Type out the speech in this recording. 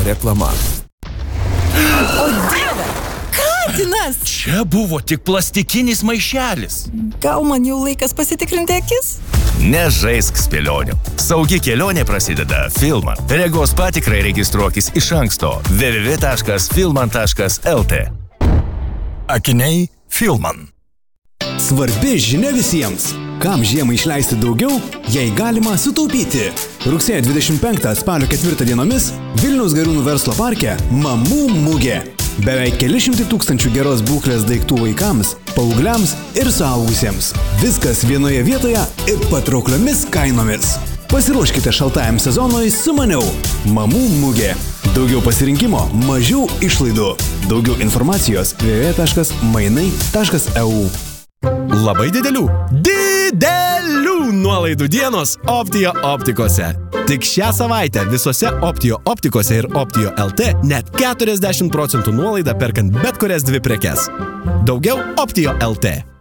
reklama. O Dieve, katinas! Čia buvo tik plastikinis maišelis. Gal man jau laikas pasitikrinti akis? Nežaisk spėlionių. Saugi kelionė prasideda Filman. Regos patikrai registruokis iš anksto www.filman.lt. Akiniai Filman. Svarbi žinia visiems. Kam žiemą išleisti daugiau, jei galima sutaupyti. Rugsėjo 25 spalio 4 dienomis Vilniaus Gariūnų verslo parke Mamų mugė. Beveik keli šimtai tūkstančių geros būklės daiktų vaikams, paaugliams ir suaugusiems. Viskas vienoje vietoje ir patraukliomis kainomis. Pasiruoškite šaltajam sezonui su maniau. Mamų mugė. Daugiau pasirinkimo, mažiau išlaidų. Daugiau informacijos www.mainai.eu. Labai didelių nuolaidų dienos Optija optikose. Tik šią savaitę visose Optija optikose ir Optija LT net 40% nuolaida perkant bet kurias 2 prekes. Daugiau Optija LT.